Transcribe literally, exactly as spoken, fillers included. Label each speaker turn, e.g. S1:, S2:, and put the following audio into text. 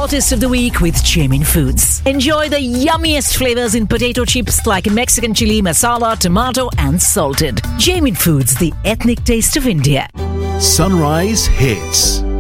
S1: saltiest of the week with Jamin Foods. Enjoy the yummiest flavors in potato chips like Mexican chili, masala, tomato and salted. Jamin Foods, the ethnic taste of India.
S2: Sunrise Hits.